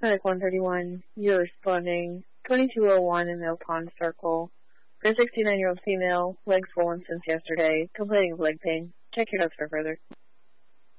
Medic 131, you're responding. 2201 in Mill Pond Circle. For a 69-year-old female, leg swollen since yesterday, complaining of leg pain. Check your notes for further.